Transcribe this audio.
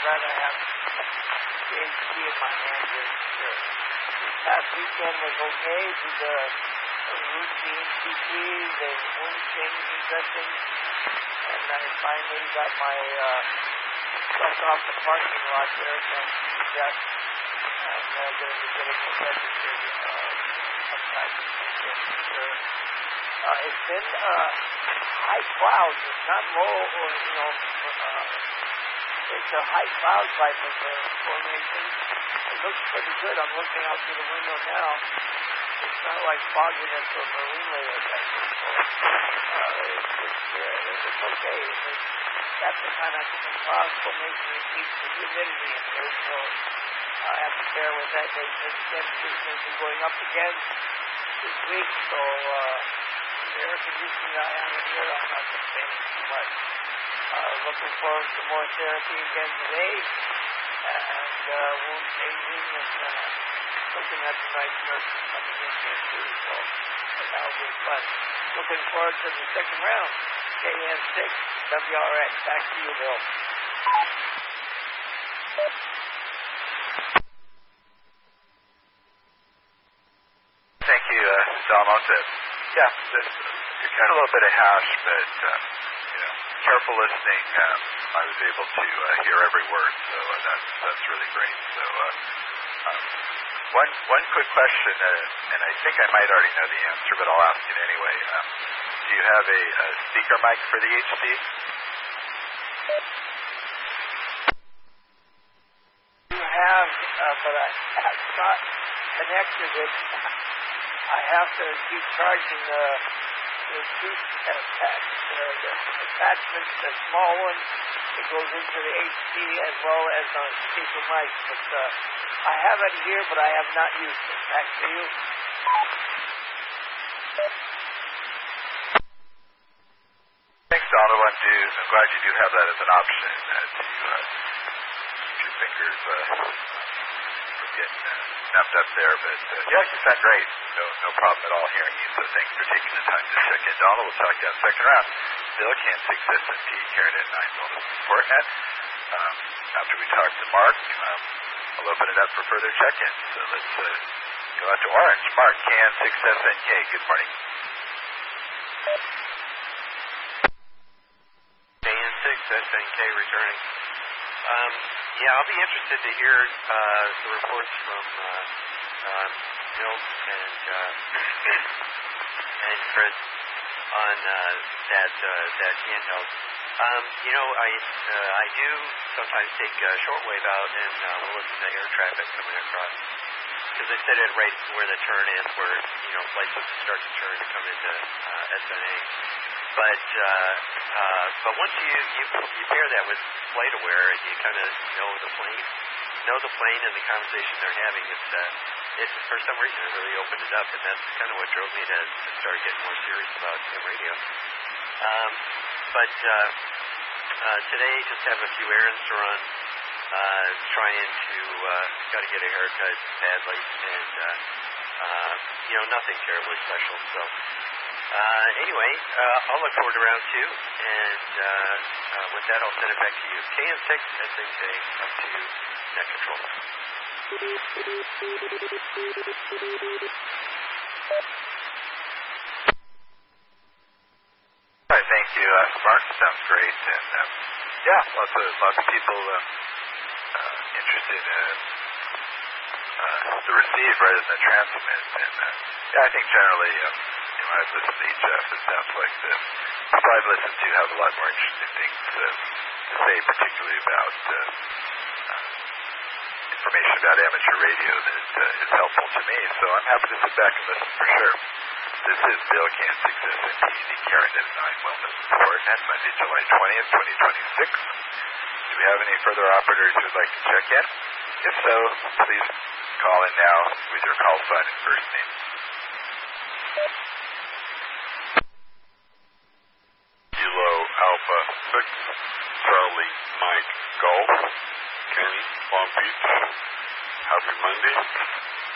rather have the HD in my hand than sure. This past weekend was okay. Did the routine PT, the wound changing dressing, and I finally got my truck off the parking lot there from Jeff, and going to be getting it registered sometime this weekend, sure. It's been high clouds. It's not low or, it's a high cloud type of formation. It looks pretty good. I'm looking out through the window now. It's not like fogginess or marine layer type of it's okay. That's the kind of cloud formation that keeps the humidity in here, so I have to bear with that. Temperatures may be going up again this week, so the air conditioning I have in here, I'm not complaining too much. Looking forward to more therapy again today, and wound changing, and looking at the nice nurses coming in here too, so that'll be fun. Looking forward to the second round. KN6, WRX. Back to you, Bill. Thank you, Donald. Yeah, you got a little bit of hash, but careful listening. I was able to hear every word, so that's really great. So, one quick question, and I think I might already know the answer, but I'll ask it anyway. Do you have a speaker mic for the HD? You have, but I have not connected it. I have to keep charging the two attachments, the small one that goes into the HD as well as on speaker mic. But I have it here, but I have not used it. Back to you. Thanks, Donald. I'm glad you do have that as an option to keep your fingers from getting snapped up there. But yeah, you sound great. No problem at all hearing you. So thanks for taking the time to check in, Donald. We'll talk to you on the second round. Bill, KN6 S&P, Karen at 9 Wellness Sportnet. After we talk to Mark, I'll open it up for further check-ins. So let's go out to Orange. Mark, KN6 SNK. Good morning. KN6 SNK returning. I'll be interested to hear the reports from Bill and Chris on that handheld. I do sometimes take shortwave out and we'll listen to air traffic coming across, because they set it right where the turn is, where flights would start to turn to come into SNA. But once you pair that with flight aware, and you kind of know the plane and the conversation they're having, it's for some reason it really opened it up, and that's kind of what drove me to start getting more serious about ham radio. Today just have a few errands to run, trying to got to get a haircut badly, and nothing terribly special. So anyway, I'll look forward to round two, and with that I'll send it back to you. KN6 SNK up to net control. All right, thank you, Mark. Sounds great, and lots of people interested in the receive rather than the transmit, and I think generally, I've listened to HF. It sounds like the people I've listened to have a lot more interesting things to say, particularly about information about amateur radio that is helpful to me. So I'm happy to sit back and listen for sure. This is Bill, KN6 SNP, the Karen at 9 Wellness Sportnet, Monday, July 20th, 2026. Do we have any further operators who would like to check in? If so, please call in now with your call sign and first name. Kilo Alpha 6, Charlie Mike Golf, Kenny, Long Beach. Happy Monday.